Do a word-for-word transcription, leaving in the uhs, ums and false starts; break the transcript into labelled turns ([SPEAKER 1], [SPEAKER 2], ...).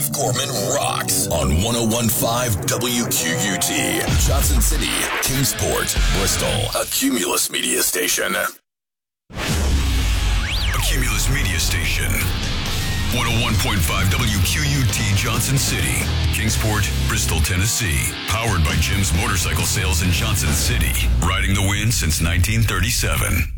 [SPEAKER 1] Steve Gorman rocks on one oh one point five W Q U T. Johnson City, Kingsport, Bristol. A Cumulus Media Station. A Cumulus Media Station. one oh one point five W Q U T, Johnson City, Kingsport, Bristol, Tennessee. Powered by Jim's Motorcycle Sales in Johnson City. Riding the wind since nineteen thirty-seven.